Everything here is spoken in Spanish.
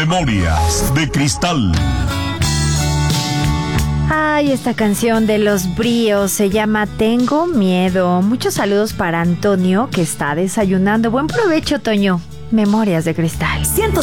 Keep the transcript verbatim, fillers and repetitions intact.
Memorias de Cristal. Ay, esta canción de Los Bríos se llama Tengo Miedo. Muchos saludos para Antonio, que está desayunando. Buen provecho, Toño. Memorias de Cristal. ciento